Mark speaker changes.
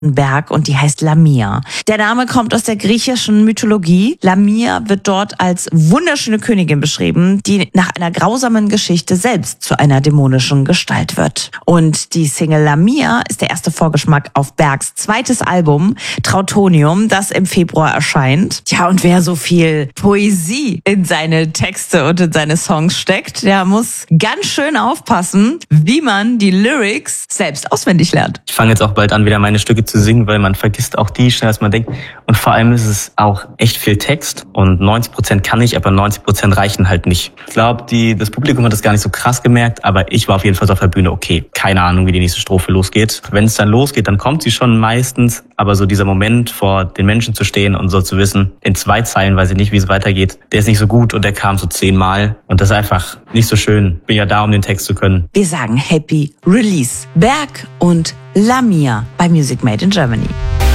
Speaker 1: Berg und die heißt Lamia. Der Name kommt aus der griechischen Mythologie. Lamia wird dort als wunderschöne Königin beschrieben, die nach einer grausamen Geschichte selbst zu einer dämonischen Gestalt wird. Und die Single Lamia ist der erste Vorgeschmack auf Bergs zweites Album Trautonium, das im Februar erscheint. Ja, und wer so viel Poesie in seine Texte und in seine Songs steckt, der muss ganz schön aufpassen, wie man die Lyrics selbst auswendig lernt.
Speaker 2: Ich fange jetzt auch bald an, wieder meine Stücke zu singen, weil man vergisst auch die schnell, als man denkt. Und vor allem ist es auch echt viel Text und 90% kann ich, aber 90% reichen halt nicht. Ich glaube, das Publikum hat das gar nicht so krass gemerkt, aber ich war auf jeden Fall so auf der Bühne, okay, keine Ahnung, wie die nächste Strophe losgeht. Wenn es dann losgeht, dann kommt sie schon meistens, aber so dieser Moment, vor den Menschen zu stehen und so zu wissen, in 2 Zeilen weiß ich nicht, wie es weitergeht, der ist nicht so gut und der kam so 10-mal und das ist einfach nicht so schön. Bin ja da, um den Text zu können.
Speaker 1: Wir sagen Happy Release. Berg und Lamia bei Music Made in Germany.